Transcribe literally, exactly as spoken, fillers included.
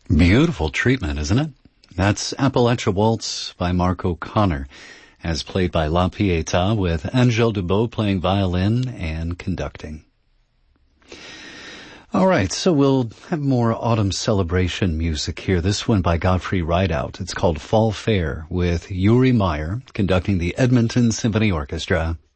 Beautiful treatment, isn't it? That's Appalachia Waltz by Mark O'Connor, as played by La Pietà, with Angèle Dubot playing violin and conducting. All right, so we'll have more autumn celebration music here. This one by Godfrey Rideout. It's called Fall Fair, with Uri Meyer conducting the Edmonton Symphony Orchestra.